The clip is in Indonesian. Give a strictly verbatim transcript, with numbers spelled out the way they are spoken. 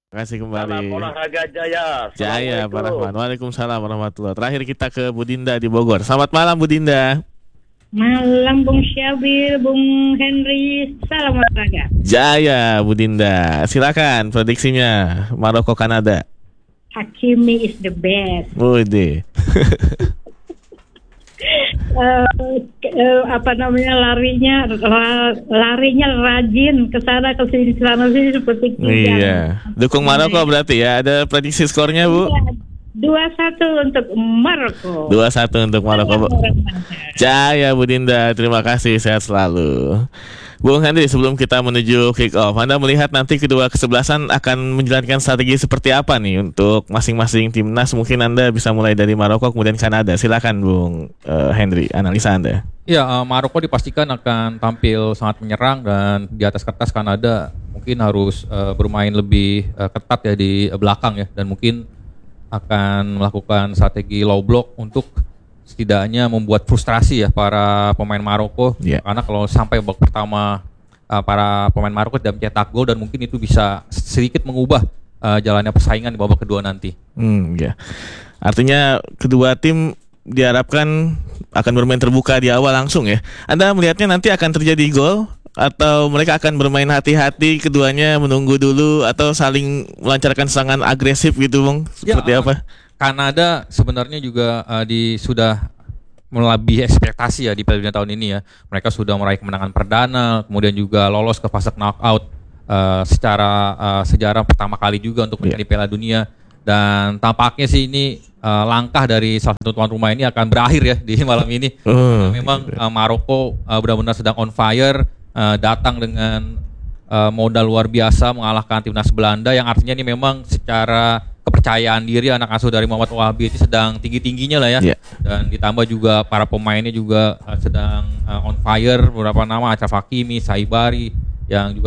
Terima kasih Salam kembali. olahraga jaya. Jaya, Pak Rahman. Assalamualaikum. Waalaikumsalam warahmatullahi. Terakhir kita ke Bu Dinda di Bogor. Selamat malam Bu Dinda. Malam Bung Syabil, Bung Henry, salam olahraga. Jaya Bu Dinda. Silakan prediksinya Maroko Kanada. Hakimi is the best. Wede. uh, uh, apa namanya larinya, la- larinya rajin ke sana ke sini ke sana sini seperti kijang. Iya. Dukung Maroko berarti ya. Ada prediksi skornya Bu? Dua satu untuk Maroko. dua satu untuk Maroko. Jaya Bu Dinda, terima kasih, sehat selalu. Bung Henry, sebelum kita menuju kick off, Anda melihat nanti kedua kesebelasan akan menjalankan strategi seperti apa nih untuk masing-masing timnas? Mungkin Anda bisa mulai dari Maroko kemudian Kanada. Silakan Bung uh, Henry, analisa Anda. Ya, uh, Maroko dipastikan akan tampil sangat menyerang dan di atas kertas Kanada mungkin harus uh, bermain lebih uh, ketat ya di uh, belakang ya, dan mungkin akan melakukan strategi low block untuk setidaknya membuat frustrasi ya para pemain Maroko. Yeah. Karena kalau sampai babak pertama uh, para pemain Maroko tidak mencetak gol, dan mungkin itu bisa sedikit mengubah uh, jalannya persaingan di babak kedua nanti. Hmm, ya. Artinya kedua tim diharapkan akan bermain terbuka di awal langsung ya. Anda melihatnya nanti akan terjadi gol atau mereka akan bermain hati-hati, keduanya menunggu dulu atau saling melancarkan serangan agresif gitu, Bung? Seperti ya, apa? Kanada sebenarnya juga uh, di sudah melebihi ekspektasi ya di Piala Dunia tahun ini ya. Mereka sudah meraih kemenangan perdana, kemudian juga lolos ke fase knockout uh, secara uh, sejarah pertama kali juga untuk menjadi yeah. Piala Dunia. Dan tampaknya sih ini uh, langkah dari salah satu tuan rumah ini akan berakhir ya di malam ini. Uh, Memang uh, Maroko uh, benar-benar sedang on fire. Uh, datang dengan uh, modal luar biasa mengalahkan timnas Belanda, yang artinya ini memang secara kepercayaan diri anak asuh dari Muhammad Wahabi itu sedang tinggi-tingginya lah ya. Yeah. Dan ditambah juga para pemainnya juga uh, sedang uh, on fire, beberapa nama Achraf Hakimi, Saibari yang juga